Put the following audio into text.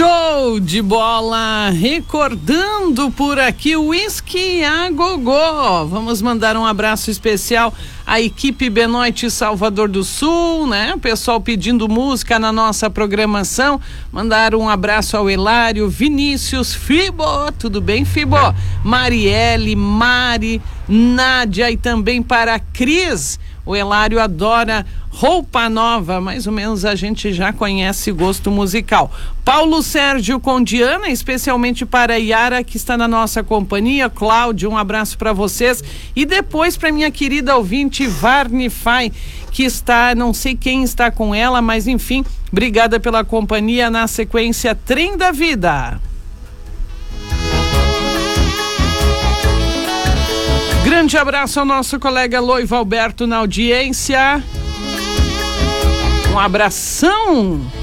Show de bola, recordando por aqui o Whisky a Gogó. Vamos mandar um abraço especial à equipe Benoit Salvador do Sul, né? O pessoal pedindo música na nossa programação. Mandar um abraço ao Hilário, Vinícius, Fibo, tudo bem, Fibo? Marielle, Mari, Nádia e também para a Cris. O Hilário adora roupa nova, mais ou menos a gente já conhece gosto musical. Paulo Sérgio com Diana, especialmente para a Yara, que está na nossa companhia. Cláudio, um abraço para vocês. E depois para minha querida ouvinte Varnify, que está, não sei quem está com ela, mas enfim, obrigada pela companhia na sequência Trem da Vida. Grande abraço ao nosso colega Loivo Alberto na audiência. Um abração.